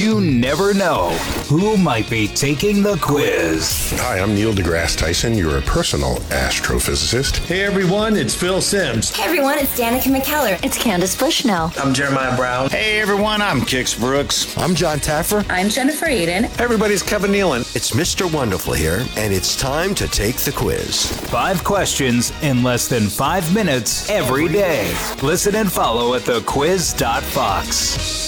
You never know who might be taking the quiz. Hi, I'm Neil deGrasse Tyson, your personal astrophysicist. Hey everyone, it's Phil Simms. Hey everyone, it's Danica McKellar. It's Candace Bushnell. I'm Jeremiah Brown. Hey everyone, I'm Kix Brooks. I'm John Taffer. I'm Jennifer Aiden. Everybody's Kevin Nealon. It's Mr. Wonderful here, and it's time to take the quiz. 5 questions in less than 5 minutes every day. Listen and follow at thequiz.fox.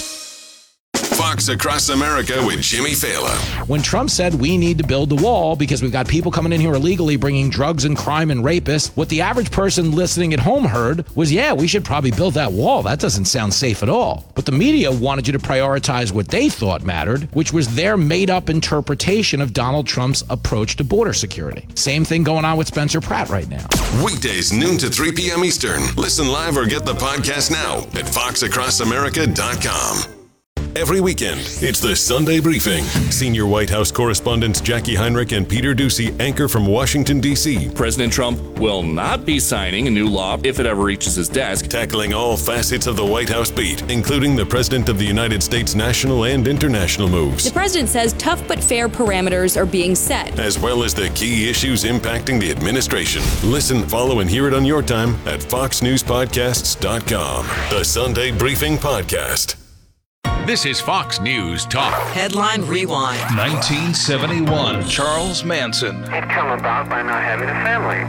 Fox Across America with Jimmy Fallon. When Trump said we need to build the wall because we've got people coming in here illegally bringing drugs and crime and rapists, what the average person listening at home heard was, yeah, we should probably build that wall. That doesn't sound safe at all. But the media wanted you to prioritize what they thought mattered, which was their made-up interpretation of Donald Trump's approach to border security. Same thing going on with Spencer Pratt right now. Weekdays noon to 3 p.m. Eastern. Listen live or get the podcast now at foxacrossamerica.com. Every weekend, it's the Sunday Briefing. Senior White House correspondents Jackie Heinrich and Peter Doocy anchor from Washington, D.C. President Trump will not be signing a new law if it ever reaches his desk. Tackling all facets of the White House beat, including the President of the United States' national and international moves. The president says tough but fair parameters are being set, as well as the key issues impacting the administration. Listen, follow, and hear it on your time at foxnewspodcasts.com. The Sunday Briefing Podcast. This is Fox News Talk. Headline Rewind. 1971. Charles Manson. It come about by not having a family,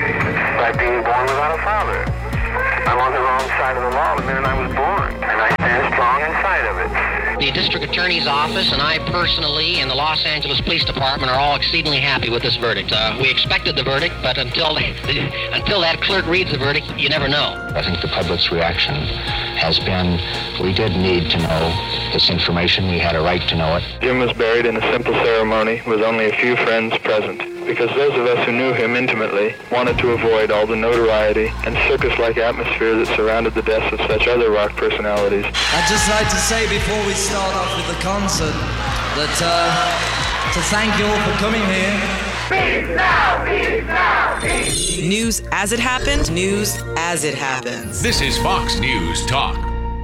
by being born without a father. I'm on the wrong side of the law the minute I was born, and I stand strong inside of it. The district attorney's office and I personally and the Los Angeles Police Department are all exceedingly happy with this verdict. We expected the verdict, but until that clerk reads the verdict, you never know. I think the public's reaction has been, we did need to know this information. We had a right to know it. Jim was buried in a simple ceremony with only a few friends present, because those of us who knew him intimately wanted to avoid all the notoriety and circus-like atmosphere that surrounded the deaths of such other rock personalities. I'd just like to say before we start off with the concert that to thank you all for coming here. Peace now, peace now, peace. News as it happened, news as it happens. This is Fox News Talk.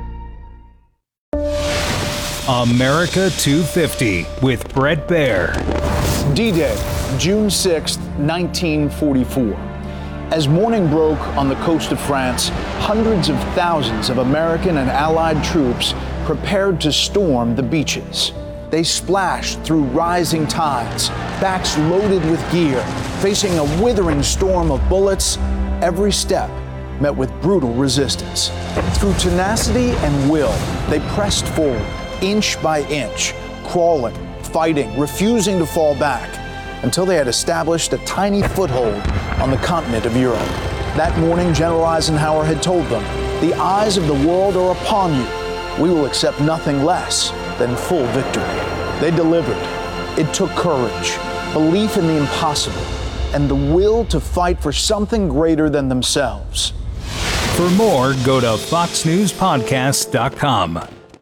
America 250 with Brett Baer. D-Day, June 6, 1944. As morning broke on the coast of France, hundreds of thousands of American and Allied troops prepared to storm the beaches. They splashed through rising tides, backs loaded with gear, facing a withering storm of bullets. Every step met with brutal resistance. Through tenacity and will, they pressed forward, inch by inch, crawling, fighting, refusing to fall back, until they had established a tiny foothold on the continent of Europe. That morning, General Eisenhower had told them, "The eyes of the world are upon you. We will accept nothing less than full victory." They delivered. It took courage, belief in the impossible, and the will to fight for something greater than themselves. For more, go to foxnewspodcasts.com.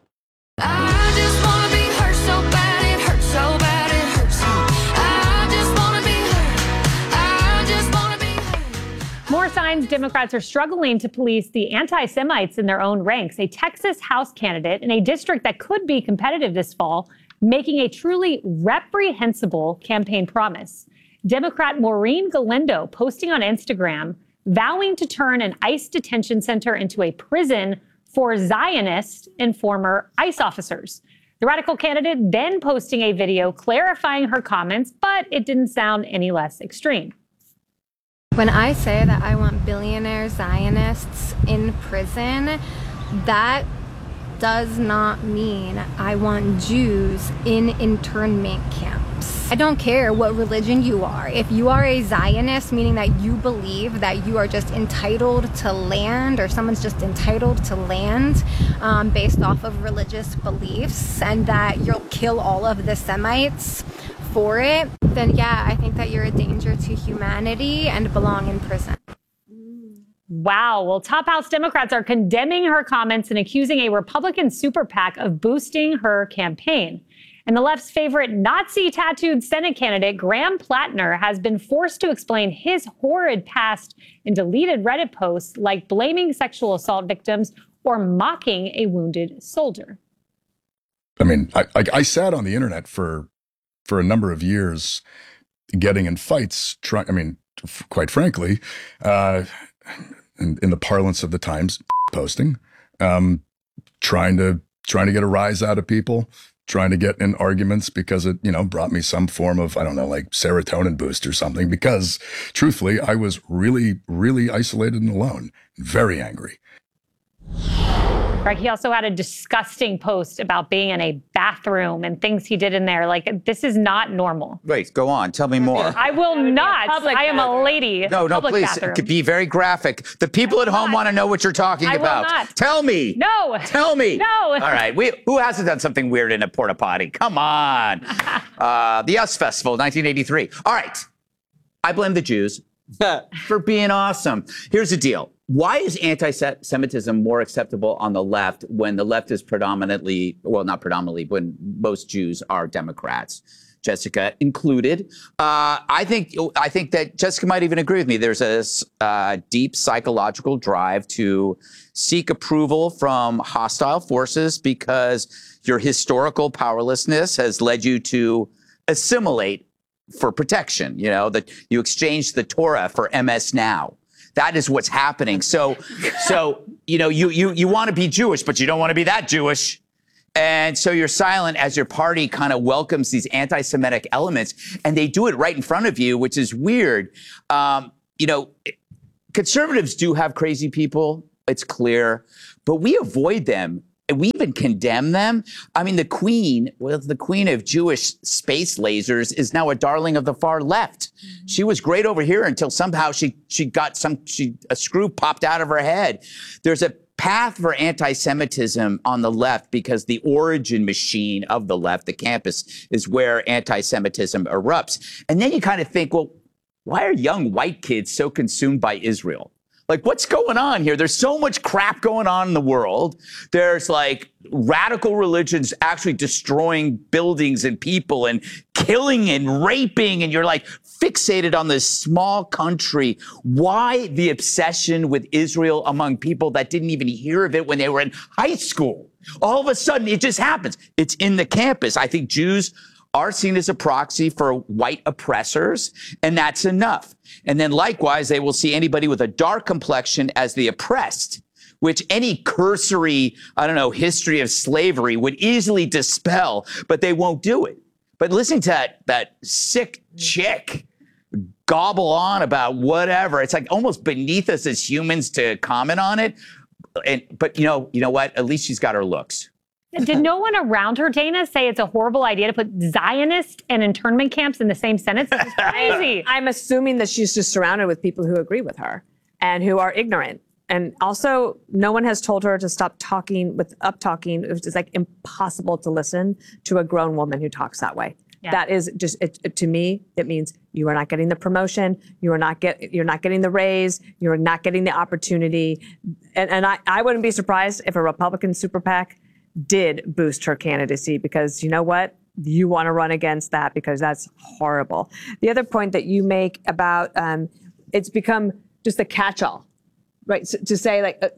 More signs Democrats are struggling to police the anti-Semites in their own ranks. A Texas House candidate in a district that could be competitive this fall, making a truly reprehensible campaign promise. Democrat Maureen Galindo posting on Instagram, vowing to turn an ICE detention center into a prison for Zionists and former ICE officers. The radical candidate then posting a video clarifying her comments, but it didn't sound any less extreme. When I say that I want billionaire Zionists in prison, that does not mean I want Jews in internment camps. I don't care what religion you are. If you are a Zionist, meaning that you believe that you are just entitled to land, or someone's just entitled to land based off of religious beliefs, and that you'll kill all of the Semites for it, then yeah, I think that you're a danger to humanity and belong in prison. Wow. Well, top House Democrats are condemning her comments and accusing a Republican super PAC of boosting her campaign. And the left's favorite Nazi-tattooed Senate candidate, Graham Plattner, has been forced to explain his horrid past in deleted Reddit posts, like blaming sexual assault victims or mocking a wounded soldier. I mean, I sat on the internet for a number of years, getting in fights. Quite frankly, in the parlance of the times, posting, trying to get a rise out of people, trying to get in arguments because it, brought me some form of, like serotonin boost or something. Because truthfully, I was really, really isolated and alone, very angry. Right. He also had a disgusting post about being in a bathroom and things he did in there. Like, this is not normal. Wait, go on. Tell me more. I will not. I am a lady. No, please. Bathroom. Be very graphic. The people at home want to know what you're talking about. Will not. Tell me. No. Tell me. No. All right. Who hasn't done something weird in a porta potty? Come on. The US Festival, 1983. All right. I blame the Jews for being awesome. Here's the deal. Why is anti-Semitism more acceptable on the left when the left is predominantly, well, not predominantly, when most Jews are Democrats, Jessica included? I think that Jessica might even agree with me. There's a deep psychological drive to seek approval from hostile forces because your historical powerlessness has led you to assimilate for protection. That you exchange the Torah for MS Now. That is what's happening. So you want to be Jewish, but you don't want to be that Jewish. And so you're silent as your party kind of welcomes these anti-Semitic elements, and they do it right in front of you, which is weird. Conservatives do have crazy people. It's clear, but we avoid them. And we even condemn them. I mean, the queen of Jewish space lasers is now a darling of the far left. She was great over here until somehow she got a screw popped out of her head. There's a path for anti-Semitism on the left because the origin machine of the left, the campus, is where anti-Semitism erupts. And then you kind of think, well, why are young white kids so consumed by Israel? Like, what's going on here? There's so much crap going on in the world. There's like radical religions actually destroying buildings and people and killing and raping. And you're like fixated on this small country. Why the obsession with Israel among people that didn't even hear of it when they were in high school? All of a sudden, it just happens. It's in the campus. I think Jews are seen as a proxy for white oppressors, and that's enough. And then likewise, they will see anybody with a dark complexion as the oppressed, which any cursory, history of slavery would easily dispel, but they won't do it. But listening to that sick chick gobble on about whatever, it's like almost beneath us as humans to comment on it. But you know what? At least she's got her looks. Did no one around her, Dana, say it's a horrible idea to put Zionist and internment camps in the same sentence? It's crazy. I'm assuming that she's just surrounded with people who agree with her and who are ignorant. And also, no one has told her to stop talking with up-talking. It's like impossible to listen to a grown woman who talks that way. Yeah. That is just, to me, it means you are not getting the promotion, you're not getting the raise, you're not getting the opportunity. And I wouldn't be surprised if a Republican super PAC did boost her candidacy, because you know what? You want to run against that because that's horrible. The other point that you make about it's become just a catch-all, right? So, to say like,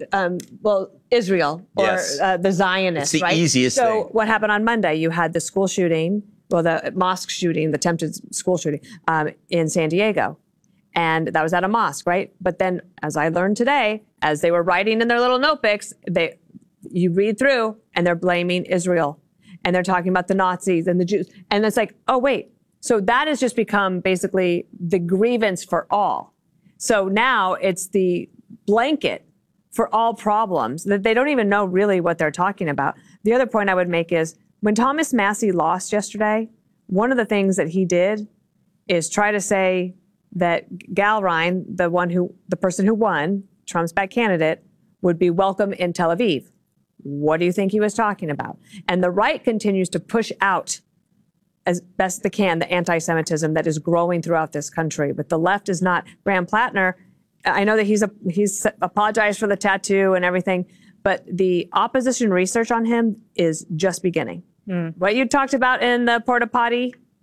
Israel or yes. The Zionists, it's the right? easiest so thing. What happened on Monday? You had the school shooting, the mosque shooting, the attempted school shooting in San Diego. And that was at a mosque, right? But then, as I learned today, as they were writing in their little notebooks, you read through and they're blaming Israel and they're talking about the Nazis and the Jews. And it's like, oh, wait. So that has just become basically the grievance for all. So now it's the blanket for all problems that they don't even know really what they're talking about. The other point I would make is when Thomas Massie lost yesterday, one of the things that he did is try to say that Gal Ryan, the person who won, Trump's back candidate, would be welcome in Tel Aviv. What do you think he was talking about? And the right continues to push out as best they can the anti-Semitism that is growing throughout this country. But the left is not. Graham Plattner, I know that he's apologized for the tattoo and everything, but the opposition research on him is just beginning. What you talked about in the porta potty,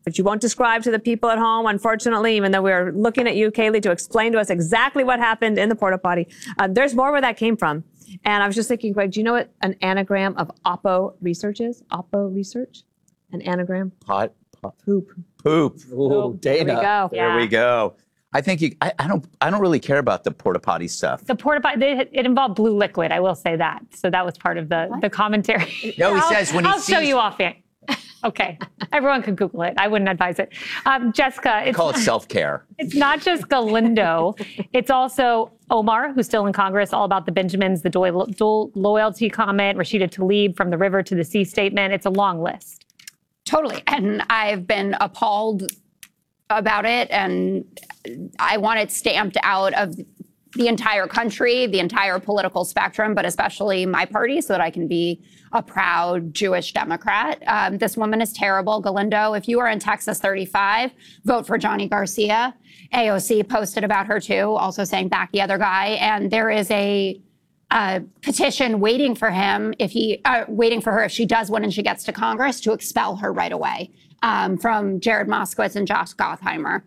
which you won't describe to the people at home, unfortunately, even though we're looking at you, Kaylee, to explain to us exactly what happened in the porta potty. There's more where that came from. And I was just thinking, Greg, do you know what an anagram of Oppo research is? Oppo research? An anagram? Pot. Poop. Ooh, Dana. There we go. There we go. I think I don't really care about the porta potty stuff. The porta potty, it involved blue liquid. I will say that. So that was part of the commentary. No, he says when he I'll show sees- you off it. Okay, everyone can Google it. I wouldn't advise it. Jessica, Call it self-care. It's not just Galindo. It's also Omar, who's still in Congress, all about the Benjamins, the dual loyalty comment, Rashida Tlaib from the river to the sea statement. It's a long list. Totally. And I've been appalled about it. And I want it stamped out of the entire country, the entire political spectrum, but especially my party, so that I can be a proud Jewish Democrat. This woman is terrible. Galindo, if you are in Texas 35, vote for Johnny Garcia. AOC posted about her too, also saying back the other guy. And there is a petition waiting for him waiting for her if she does win and she gets to Congress to expel her right away. From Jared Moskowitz and Josh Gottheimer.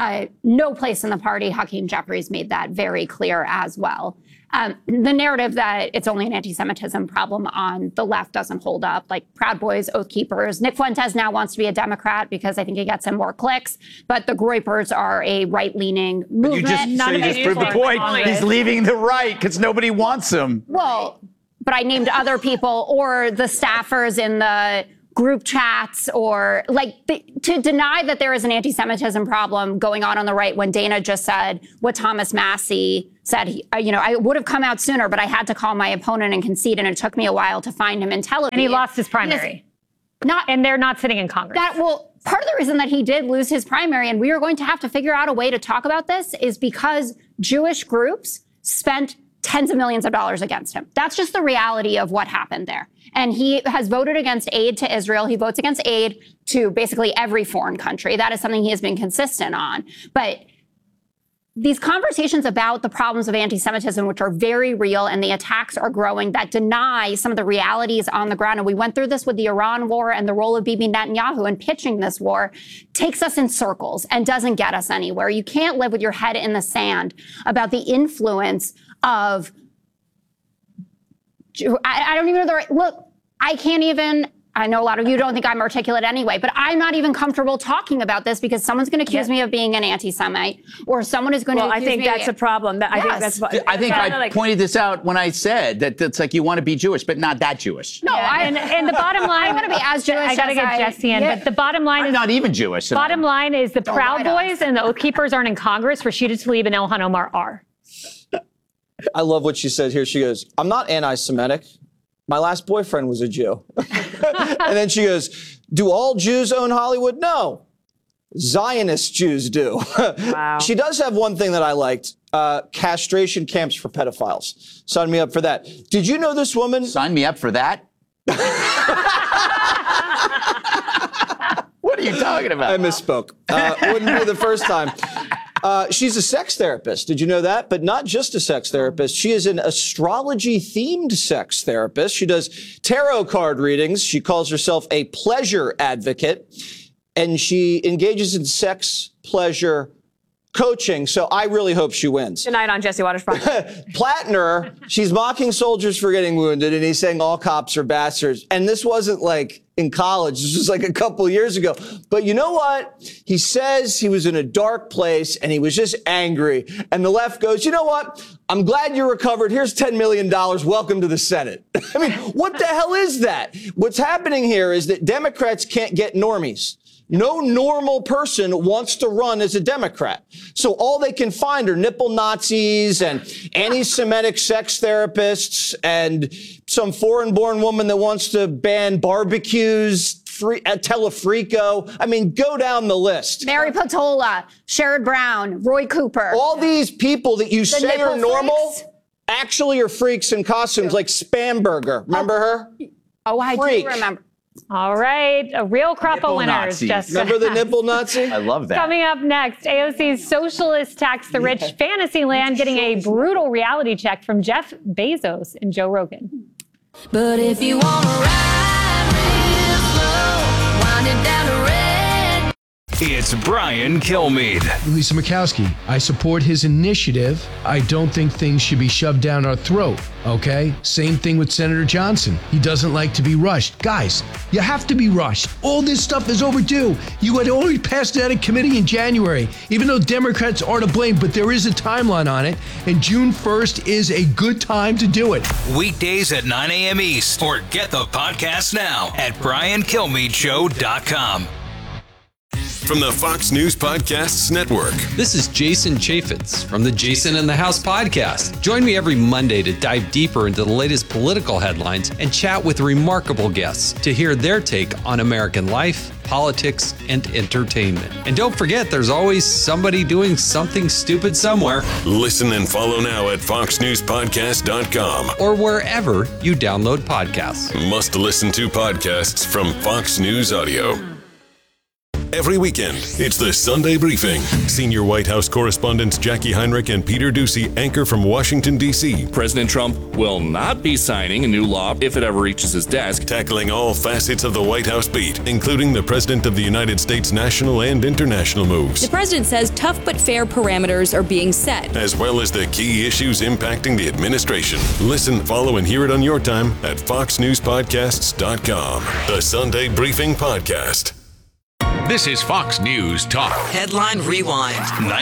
No place in the party. Hakeem Jeffries made that very clear as well. The narrative that it's only an anti-Semitism problem on the left doesn't hold up. Like Proud Boys, Oath Keepers. Nick Fuentes now wants to be a Democrat because I think he gets him more clicks. But the Groypers are a right-leaning movement. You just proved the point. He's leaving the right because nobody wants him. Well, but I named other people or the staffers in the group chats or to deny that there is an anti-Semitism problem going on the right when Dana just said what Thomas Massey said, I would have come out sooner, but I had to call my opponent and concede, and it took me a while to find him in Tel Aviv. And he lost his primary. And they're not sitting in Congress. Part of the reason that he did lose his primary, and we are going to have to figure out a way to talk about this, is because Jewish groups spent tens of millions of dollars against him. That's just the reality of what happened there. And he has voted against aid to Israel. He votes against aid to basically every foreign country. That is something he has been consistent on. But these conversations about the problems of anti-Semitism, which are very real and the attacks are growing, that deny some of the realities on the ground. And we went through this with the Iran war and the role of Bibi Netanyahu in pitching this war, takes us in circles and doesn't get us anywhere. You can't live with your head in the sand about the influence of, I don't even know the right, look, I can't even, I know a lot of you don't think I'm articulate anyway, but I'm not even comfortable talking about this because someone's going to accuse me of being an anti-Semite, or someone is going to accuse me. I think that's a problem. I think I pointed this out when I said that it's like you want to be Jewish, but not that Jewish. No, and the bottom line, I want to be as Jewish. I got to get Jesse in, but the bottom line I'm is not even Jewish. Bottom line is the Proud Boys and the Oath Keepers aren't in Congress. Rashida Tlaib and Ilhan Omar are. I love what she said here. She goes, I'm not anti-Semitic. My last boyfriend was a Jew. And then she goes, do all Jews own Hollywood? No. Zionist Jews do. Wow. She does have one thing that I liked, castration camps for pedophiles. Sign me up for that. Did you know this woman? Sign me up for that? What are you talking about? I misspoke. Wouldn't be the first time. She's a sex therapist. Did you know that? But not just a sex therapist. She is an astrology-themed sex therapist. She does tarot card readings. She calls herself a pleasure advocate. And she engages in sex pleasure coaching. So I really hope she wins. Tonight on Jesse Watters Podcast. Plattner, she's mocking soldiers for getting wounded, and he's saying all cops are bastards. And this wasn't like in college. This was like a couple years ago. But you know what? He says he was in a dark place and he was just angry. And the left goes, you know what? I'm glad you recovered. Here's $10 million. Welcome to the Senate. I mean, what the hell is that? What's happening here is that Democrats can't get normies. No normal person wants to run as a Democrat. So all they can find are nipple Nazis and anti-Semitic sex therapists and some foreign-born woman that wants to ban barbecues at Telefrico. I mean, go down the list. Mary Patola, Sherrod Brown, Roy Cooper. All these people that you say are normal actually are freaks in costumes, like Spamberger. Remember her? Oh, I do remember. All right, a real crop of winners. Remember the nipple Nazi? I love that. Coming up next, AOC's socialist tax the rich Fantasyland getting a brutal reality check from Jeff Bezos and Joe Rogan. But if you want to ride real slow, wind it down to it's Brian Kilmeade. Lisa Murkowski, I support his initiative. I don't think things should be shoved down our throat, okay? Same thing with Senator Johnson. He doesn't like to be rushed. Guys, you have to be rushed. All this stuff is overdue. You had already passed it out of committee in January, even though Democrats are to blame, but there is a timeline on it, and June 1st is a good time to do it. Weekdays at 9 a.m. East, or get the podcast now at briankilmeadshow.com. From the Fox News Podcasts Network. This is Jason Chaffetz from the Jason in the House podcast. Join me every Monday to dive deeper into the latest political headlines and chat with remarkable guests to hear their take on American life, politics, and entertainment. And don't forget, there's always somebody doing something stupid somewhere. Listen and follow now at foxnewspodcast.com or wherever you download podcasts. Must listen to podcasts from Fox News Audio. Every weekend, it's the Sunday Briefing. Senior White House correspondents Jackie Heinrich and Peter Doocy anchor from Washington, D.C. President Trump will not be signing a new law if it ever reaches his desk. Tackling all facets of the White House beat, including the President of the United States national and international moves. The president says tough but fair parameters are being set, as well as the key issues impacting the administration. Listen, follow, and hear it on your time at foxnewspodcasts.com. The Sunday Briefing Podcast. This is Fox News Talk. Headline Rewind.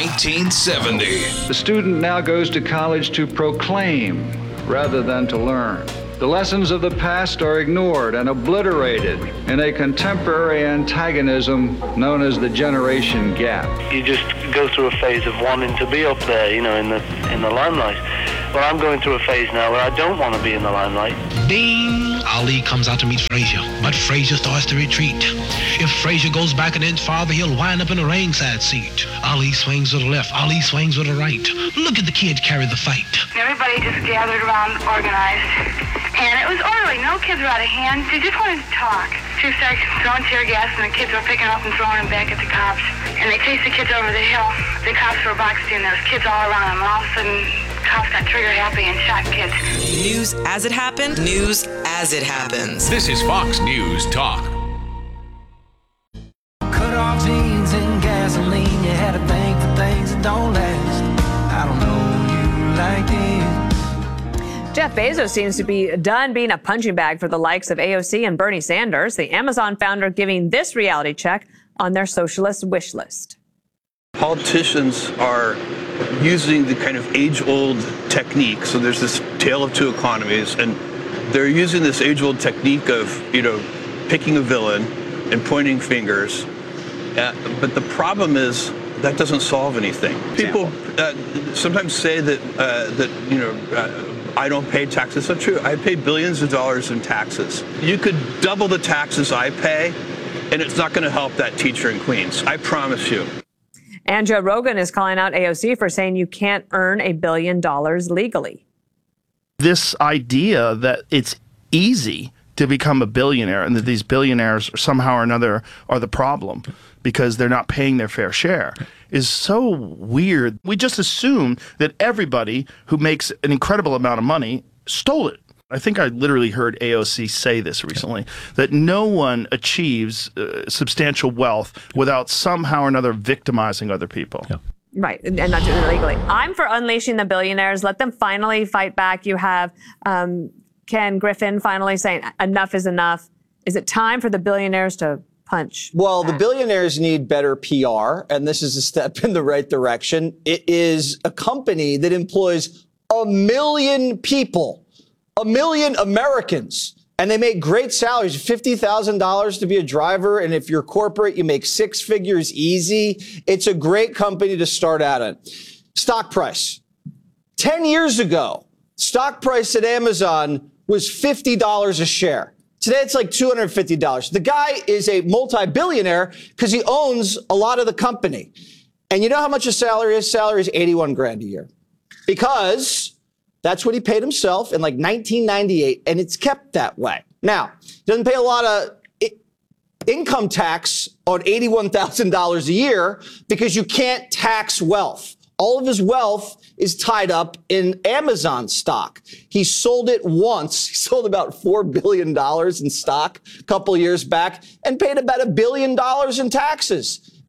1970. The student now goes to college to proclaim rather than to learn. The lessons of the past are ignored and obliterated in a contemporary antagonism known as the generation gap. You just go through a phase of wanting to be up there, in the limelight. Well, I'm going through a phase now where I don't want to be in the limelight. Ding! Ali comes out to meet Frazier, but Frazier starts to retreat. If Frazier goes back an inch farther, he'll wind up in a ringside seat. Ali swings to the left, Ali swings to the right. Look at the kid carry the fight. Everybody just gathered around, organized, and it was orderly. No kids were out of hand. They just wanted to talk. She started throwing tear gas, and the kids were picking up and throwing them back at the cops. And they chased the kids over the hill. The cops were boxed in. There was kids all around them. All of a sudden, cops got trigger happy and shot kids. News as it happened. News as it happens. This is Fox News Talk. Cut off jeans and gasoline. You had a thing for things that don't last. I don't know you like this. Jeff Bezos seems to be done being a punching bag for the likes of AOC and Bernie Sanders, the Amazon founder giving this reality check on their socialist wish list. Politicians are using the kind of age-old technique. So there's this tale of two economies, and they're using this age-old technique of, picking a villain and pointing fingers. But the problem is that doesn't solve anything. People sometimes say that I don't pay taxes. That's not true. I pay billions of dollars in taxes. You could double the taxes I pay, and it's not going to help that teacher in Queens. I promise you. And Joe Rogan is calling out AOC for saying you can't earn $1 billion legally. This idea that it's easy to become a billionaire and that these billionaires somehow or another are the problem because they're not paying their fair share is so weird. We just assume that everybody who makes an incredible amount of money stole it. I think I literally heard AOC say this recently, that no one achieves substantial wealth without somehow or another victimizing other people. Yeah. Right, and not doing it legally. I'm for unleashing the billionaires. Let them finally fight back. You have Ken Griffin finally saying enough is enough. Is it time for the billionaires to punch? Well, the billionaires need better PR, and this is a step in the right direction. It is a company that employs 1 million people. 1 million Americans, and they make great salaries, $50,000 to be a driver. And if you're corporate, you make 6 figures easy. It's a great company to start out in. Stock price. 10 years ago, stock price at Amazon was $50 a share. Today, it's like $250. The guy is a multi-billionaire because he owns a lot of the company. And you know how much his salary is? Salary is $81,000 a year. Because that's what he paid himself in like 1998, and it's kept that way. Now, he doesn't pay a lot of income tax on $81,000 a year because you can't tax wealth. All of his wealth is tied up in Amazon stock. He sold it once. He sold about $4 billion in stock a couple years back and paid about $1 billion in taxes.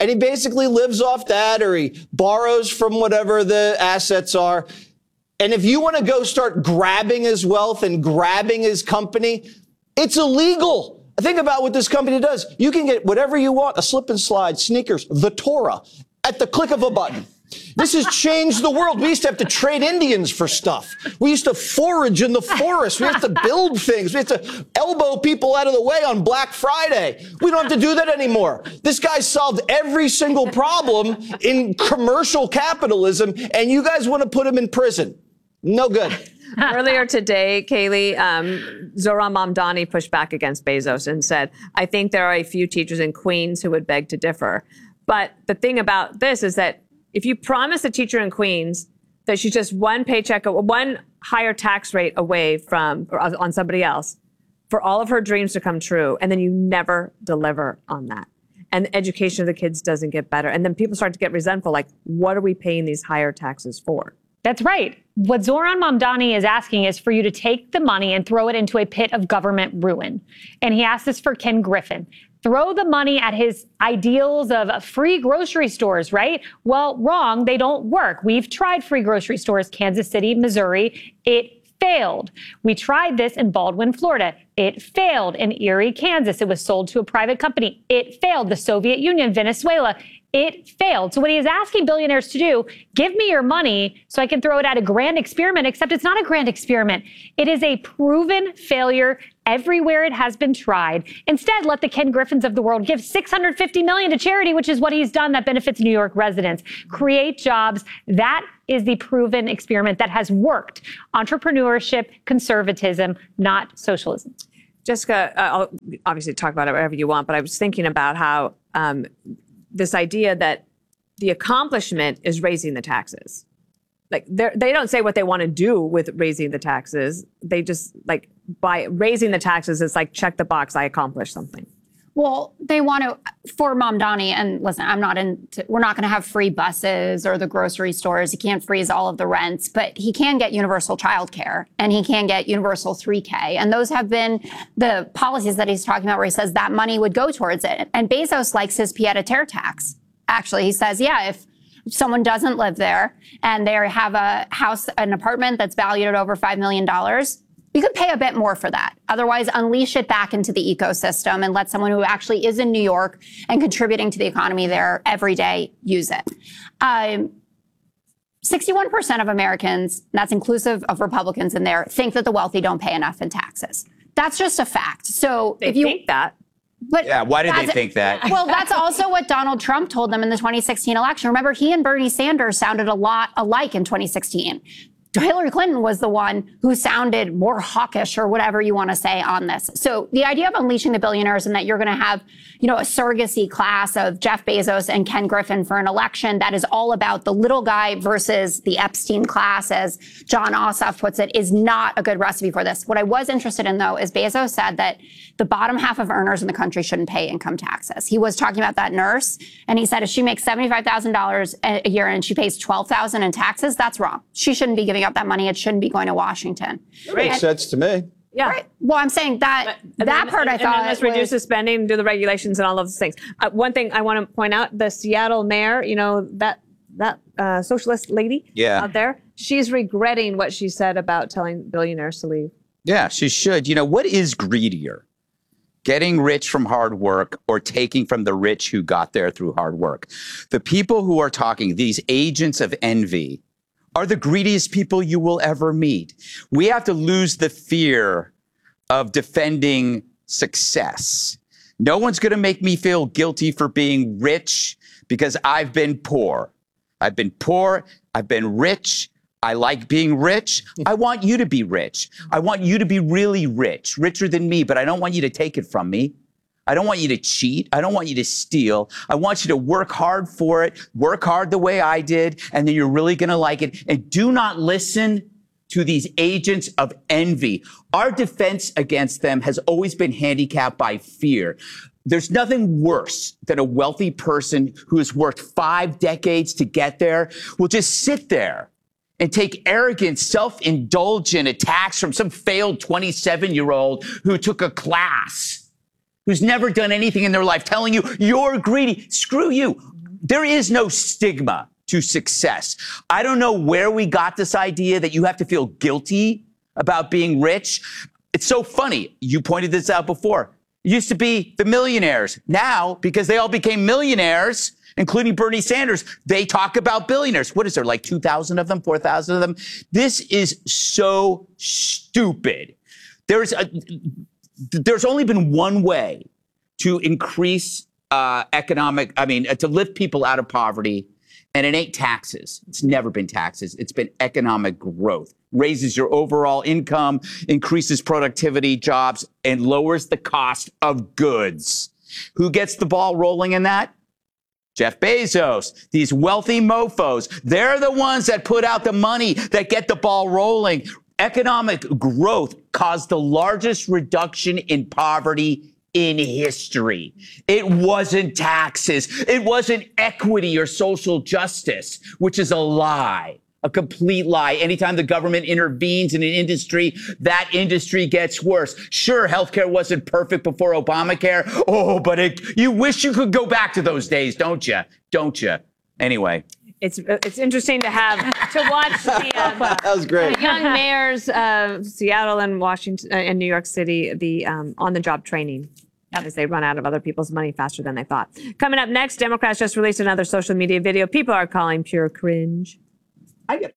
and he basically lives off that, or he borrows from whatever the assets are. And if you want to go start grabbing his wealth and grabbing his company, it's illegal. Think about what this company does. You can get whatever you want, a slip and slide, sneakers, the Torah, at the click of a button. This has changed the world. We used to have to trade Indians for stuff. We used to forage in the forest. We used to build things. We had to elbow people out of the way on Black Friday. We don't have to do that anymore. This guy solved every single problem in commercial capitalism, and you guys want to put him in prison. No good. Earlier today, Kaylee, Zohran Mamdani pushed back against Bezos and said, I think there are a few teachers in Queens who would beg to differ. But the thing about this is that if you promise a teacher in Queens that she's just one paycheck, one higher tax rate away from or on somebody else for all of her dreams to come true, and then you never deliver on that, and the education of the kids doesn't get better, and then people start to get resentful, like, what are we paying these higher taxes for? That's right. What Zohran Mamdani is asking is for you to take the money and throw it into a pit of government ruin. And he asked this for Ken Griffin. Throw the money at his ideals of free grocery stores, right? Well, wrong. They don't work. We've tried free grocery stores, Kansas City, Missouri. It failed. We tried this in Baldwin, Florida. It failed. In Erie, Kansas, it was sold to a private company. It failed. The Soviet Union, Venezuela, it failed. So what he is asking billionaires to do, give me your money so I can throw it at a grand experiment, except it's not a grand experiment. It is a proven failure everywhere it has been tried. Instead, let the Ken Griffins of the world give $650 million to charity, which is what he's done that benefits New York residents. Create jobs. That is the proven experiment that has worked. Entrepreneurship, conservatism, not socialism. Jessica, I'll obviously talk about it wherever you want, but I was thinking about how this idea that the accomplishment is raising the taxes. Like they don't say what they want to do with raising the taxes. They just like by raising the taxes, it's like check the box, I accomplished something. Well, they want to, for Mamdani, and listen, we're not going to have free buses or the grocery stores. He can't freeze all of the rents, but he can get universal childcare and he can get universal 3K. And those have been the policies that he's talking about where he says that money would go towards it. And Bezos likes his pied-à-terre tax. Actually, he says, yeah, if someone doesn't live there and they have a house, an apartment that's valued at over $5 million, you could pay a bit more for that. Otherwise, unleash it back into the ecosystem and let someone who actually is in New York and contributing to the economy there every day use it. 61% of Americans, and that's inclusive of Republicans in there, think that the wealthy don't pay enough in taxes. That's just a fact. So if you think that. But yeah, why did they think that? Well, that's also what Donald Trump told them in the 2016 election. Remember, he and Bernie Sanders sounded a lot alike in 2016. Hillary Clinton was the one who sounded more hawkish or whatever you want to say on this. So the idea of unleashing the billionaires and that you're going to have, a surrogacy class of Jeff Bezos and Ken Griffin for an election that is all about the little guy versus the Epstein class, as John Ossoff puts it, is not a good recipe for this. What I was interested in, though, is Bezos said that the bottom half of earners in the country shouldn't pay income taxes. He was talking about that nurse, and he said if she makes $75,000 a year and she pays $12,000 in taxes, that's wrong. She shouldn't be giving up that money. It shouldn't be going to Washington. That makes sense to me. Yeah. Right. Well, I'm saying that part I thought let's reduce the spending, do the regulations and all of those things. One thing I want to point out, the Seattle mayor, that socialist lady out there, she's regretting what she said about telling billionaires to leave. Yeah, she should. What is greedier? Getting rich from hard work or taking from the rich who got there through hard work? The people who are talking, these agents of envy, are the greediest people you will ever meet. We have to lose the fear of defending success. No one's going to make me feel guilty for being rich because I've been poor. I've been poor. I've been rich. I like being rich. I want you to be rich. I want you to be really rich, richer than me, but I don't want you to take it from me. I don't want you to cheat. I don't want you to steal. I want you to work hard for it, work hard the way I did, and then you're really going to like it. And do not listen to these agents of envy. Our defense against them has always been handicapped by fear. There's nothing worse than a wealthy person who has worked 5 decades to get there will just sit there and take arrogant, self-indulgent attacks from some failed 27-year-old who took a class. who's never done anything in their life telling you you're greedy. Screw you. There is no stigma to success. I don't know where we got this idea that you have to feel guilty about being rich. It's so funny. You pointed this out before. It used to be the millionaires. Now, because they all became millionaires, including Bernie Sanders, they talk about billionaires. What is there, like 2,000 of them, 4,000 of them? This is so stupid. There's only been one way to increase to lift people out of poverty, and it ain't taxes. It's never been taxes. It's been economic growth. Raises your overall income, increases productivity, jobs, and lowers the cost of goods. Who gets the ball rolling in that? Jeff Bezos, these wealthy mofos. They're the ones that put out the money that get the ball rolling. Economic growth caused the largest reduction in poverty in history. It wasn't taxes. It wasn't equity or social justice, which is a lie, a complete lie. Anytime the government intervenes in an industry, that industry gets worse. Sure, healthcare wasn't perfect before Obamacare. Oh, but you wish you could go back to those days, don't you? Don't you? Anyway. It's interesting to watch the that was great. The young mayors of Seattle and Washington and New York City, the on-the-job training as they run out of other people's money faster than they thought. Coming up next, Democrats just released another social media video people are calling pure cringe.